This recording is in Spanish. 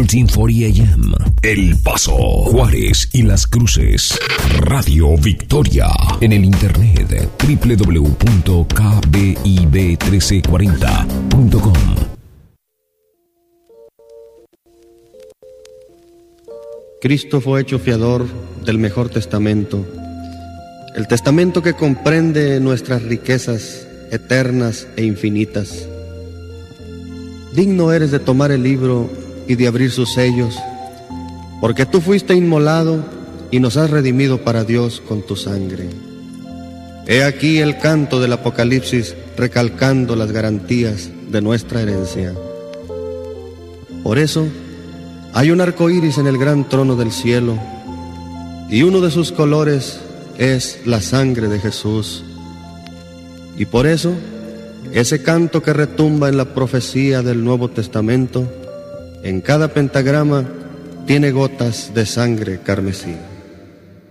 1440 AM. El Paso, Juárez y Las Cruces. Radio Victoria. En el internet www.kbib1340.com. Cristo fue hecho fiador del mejor testamento, el testamento que comprende nuestras riquezas eternas e infinitas. Digno eres de tomar el libro y de abrir sus sellos, porque tú fuiste inmolado y nos has redimido para Dios con tu sangre. He aquí el canto del Apocalipsis recalcando las garantías de nuestra herencia. Por eso, hay un arco iris en el gran trono del cielo, y uno de sus colores es la sangre de Jesús. Y por eso, ese canto que retumba en la profecía del Nuevo Testamento, en cada pentagrama tiene gotas de sangre carmesí.